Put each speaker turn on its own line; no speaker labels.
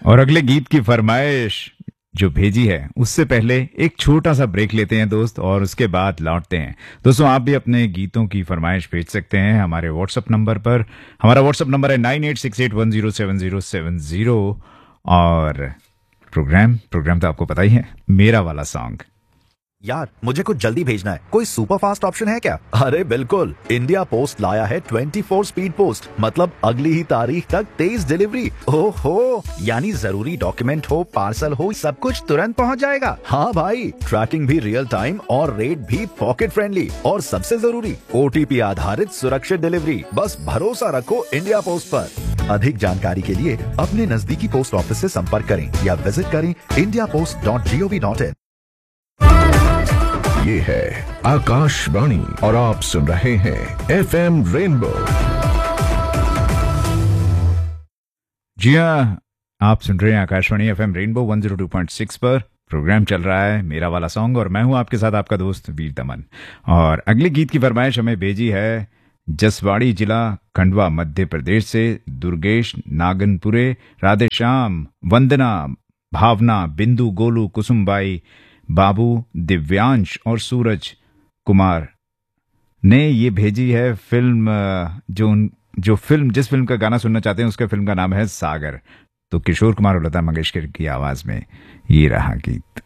और अगले गीत की फरमाइश जो भेजी है उससे पहले एक छोटा सा ब्रेक लेते हैं दोस्त, और उसके बाद लौटते हैं। दोस्तों, आप भी अपने गीतों की फरमाइश भेज सकते हैं हमारे व्हाट्सएप नंबर पर। हमारा व्हाट्सएप नंबर है 9868107070। और प्रोग्राम तो आपको पता ही है, मेरा वाला सॉन्ग।
यार मुझे कुछ जल्दी भेजना है, कोई सुपर फास्ट ऑप्शन है क्या? अरे बिल्कुल, इंडिया पोस्ट लाया है 24 स्पीड पोस्ट, मतलब अगली ही तारीख तक तेज डिलीवरी। ओहो, यानी जरूरी डॉक्यूमेंट हो, पार्सल हो, सब कुछ तुरंत पहुंच जाएगा। हाँ भाई, ट्रैकिंग भी रियल टाइम और रेट भी पॉकेट फ्रेंडली, और सबसे जरूरी OTP आधारित सुरक्षित डिलीवरी। बस भरोसा रखो इंडिया पोस्ट पर। अधिक जानकारी के लिए अपने नजदीकी पोस्ट ऑफिस से संपर्क करें या विजिट करें indiapost.gov.in।
ये है आकाशवाणी और आप सुन रहे हैं FM रेनबो।
जी हाँ, आप सुन रहे हैं आकाशवाणी FM रेनबो 102.6 पर। प्रोग्राम चल रहा है मेरा वाला सॉन्ग, और मैं हूं आपके साथ आपका दोस्त वीर दमन। और अगले गीत की फरमाइश हमें भेजी है जसवाड़ी जिला खंडवा मध्य प्रदेश से दुर्गेश नागनपुरे, राधेश्याम, वंदना, भावना, बिंदु, गोलू, कुसुमबाई, बाबू, दिव्यांश और सूरज कुमार ने ये भेजी है फिल्म। जिस फिल्म का गाना सुनना चाहते हैं उसके फिल्म का नाम है सागर। तो किशोर कुमार और लता मंगेशकर की आवाज में ये रहा गीत।